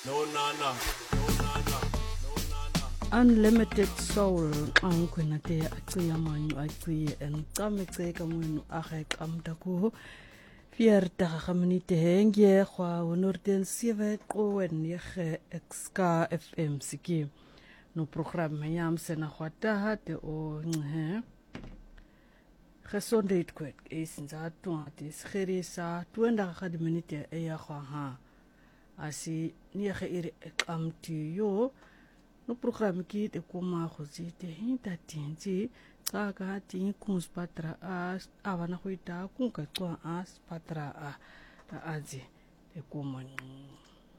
Unlimited Soul ang kwinate aciya manyo aciya en kametse kamwenu akek amdaku fierta khamanite hengye kwa wonorten sieve qowen yekhe exka FM siki no program yam sena khwata te o nhe gesondheid kwet isinza tuati skhirisa 20 minute eya khwa ha asi niye iri ekamti yo no program ki te kuma khozi te hinta tinji tsaka tin kuns patra as avana khoita kun ka twa as patra a aji te kuma